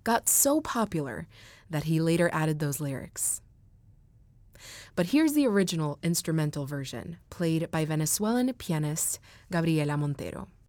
got so popular that he later added those lyrics. But here's the original instrumental version, played by Venezuelan pianist Gabriela Montero.